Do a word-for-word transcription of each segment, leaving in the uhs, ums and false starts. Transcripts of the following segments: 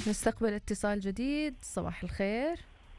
نستقبل اتصال جديد. صباح الخير.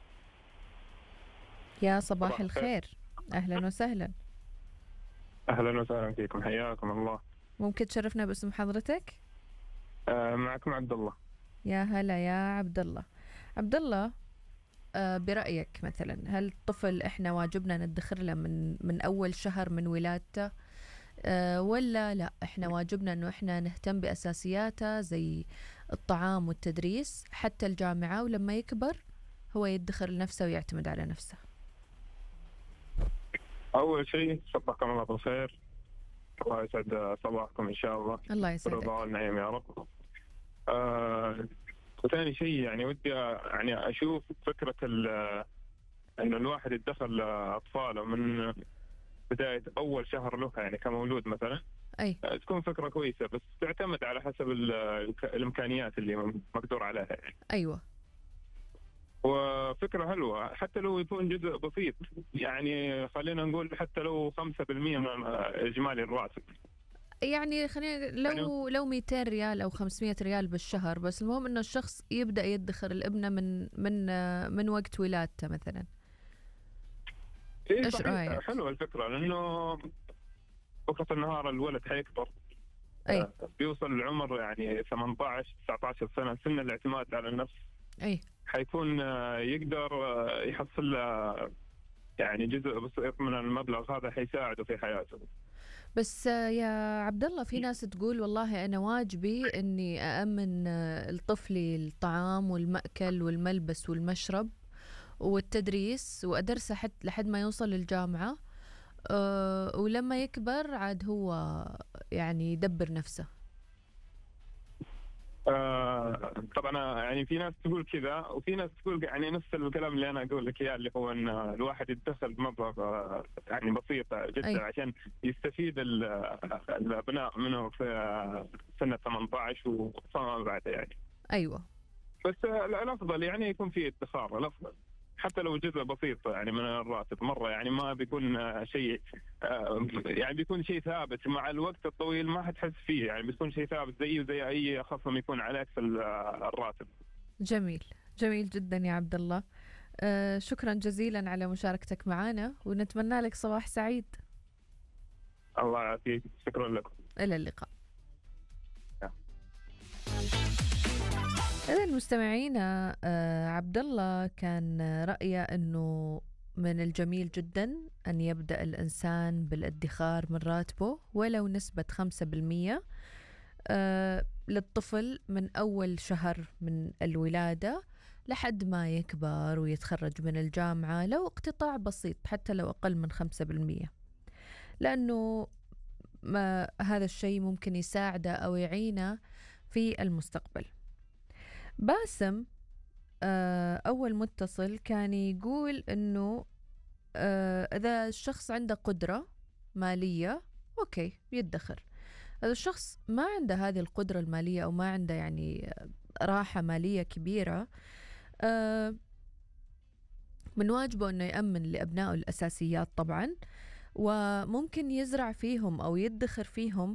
يا صباح صباح الخير. أهلا وسهلا. أهلا وسهلا فيكم، حياكم الله. ممكن تشرفنا باسم حضرتك؟ آه معكم عبد الله. يا هلا يا عبد الله. عبد الله، آه برأيك مثلا هل الطفل إحنا واجبنا ندخر له من من أول شهر من ولادته، أه ولا لا إحنا واجبنا أنه إحنا نهتم بأساسياته زي الطعام والتدريس حتى الجامعة، ولما يكبر هو يدخر لنفسه ويعتمد على نفسه؟ أول شيء صبحكم الله بالخير، الله يسعد صباحكم إن شاء الله. الله يسعدك. برضا والنعيم يا رب. آه وثاني شيء يعني ودي يعني أشوف فكرة إنه الواحد يدخل أطفاله من بداية أول شهر له يعني كمولود مثلا، أي تكون فكرة كويسة، بس تعتمد على حسب الإمكانيات اللي مقدور عليها يعني. أيوة، وفكرة حلوة حتى لو يكون جزء بسيط، يعني خلينا نقول حتى لو خمسة بالمئة من إجمالي الراتب. يعني خلينا لو لو مئتين ريال أو خمسمية ريال بالشهر، بس المهم إنه الشخص يبدأ يدخر الابنة من من من وقت ولادته مثلا. إيه إيش رأيك؟ حلوة الفكرة، لأنه بكرة النهار الولد حيكبر. أي. بيوصل العمر يعني ثمانية عشر تسعة عشر سنة، سن الاعتماد على النفس. أي. حيكون يقدر يحصل يعني جزء بسيط من المبلغ هذا، حيساعده في حياته. بس يا عبد الله في ناس تقول والله أنا واجبي إني أأمن لطفلي الطعام والمأكل والملبس والمشرب والتدريس وأدرسه حتى لحد ما يوصل للجامعة، أه ولما يكبر عاد هو يعني يدبر نفسه. آه طبعا يعني في ناس تقول كذا، وفي ناس تقول يعني نفس الكلام اللي انا اقول لك اياه، اللي هو ان الواحد يدخل بمبلغ يعني بسيط جدا أي. عشان يستفيد الابناء منه في سنه ثمانية عشر وفما بعد يعني. ايوه، بس الافضل يعني يكون في ادخار، الافضل حتى لو جزء بسيط يعني من الراتب مرة، يعني ما بيكون شيء يعني بيكون شيء ثابت مع الوقت الطويل، ما حتحس فيه يعني بيكون شيء ثابت زيه زي أي خصم يكون عليك في الراتب. جميل جميل جدا يا عبد الله. آه شكرا جزيلا على مشاركتك معنا، ونتمنى لك صباح سعيد. الله يعافيك، شكرا لكم. إلى اللقاء. إذا مستمعينا، آه عبد الله كان رأيه أنه من الجميل جدا أن يبدأ الإنسان بالادخار من راتبه ولو نسبة خمسة بالمية آه للطفل من أول شهر من الولادة لحد ما يكبر ويتخرج من الجامعة، لو اقتطاع بسيط حتى لو أقل من خمسة بالمية، لأنه ما هذا الشيء ممكن يساعده أو يعينه في المستقبل. باسم أول متصل كان يقول أنه إذا الشخص عنده قدرة مالية أوكي يدخر. إذا الشخص ما عنده هذه القدرة المالية أو ما عنده يعني راحة مالية كبيرة، من واجبه أنه يأمن لأبنائه الأساسيات طبعا، وممكن يزرع فيهم أو يدخر فيهم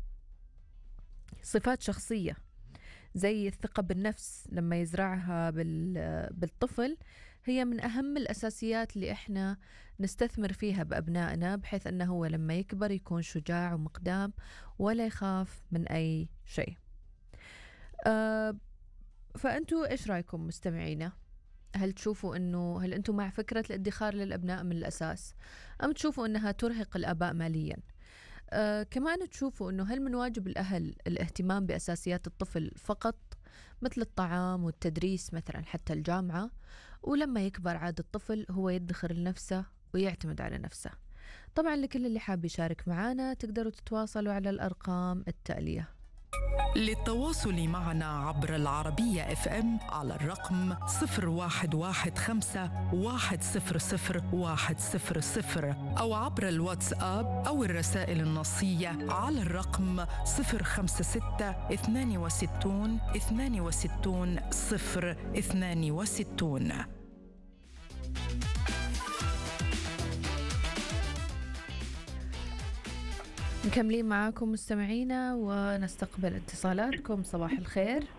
صفات شخصية زي الثقة بالنفس. لما يزرعها بالطفل هي من أهم الأساسيات اللي إحنا نستثمر فيها بأبنائنا، بحيث أنه هو لما يكبر يكون شجاع ومقدام ولا يخاف من أي شيء. أه فأنتوا إيش رأيكم مستمعينا؟ هل تشوفوا أنه هل أنتوا مع فكرة الادخار للأبناء من الأساس، أم تشوفوا أنها ترهق الآباء مالياً؟ آه كمان تشوفوا أنه هل من واجب الأهل الاهتمام بأساسيات الطفل فقط مثل الطعام والتدريس مثلا حتى الجامعة، ولما يكبر عاد الطفل هو يدخر لنفسه ويعتمد على نفسه؟ طبعا لكل اللي حاب يشارك معنا تقدروا تتواصلوا على الأرقام التالية. للتواصل معنا عبر العربية اف ام على الرقم صفر واحد واحد خمسة واحد صفر صفر واحد صفر صفر، أو عبر الواتساب أو الرسائل النصية على الرقم صفر خمسة ستة اثنان وستون اثنان وستون صفر اثنان وستون. مكملين معاكم مستمعينا ونستقبل اتصالاتكم. صباح الخير.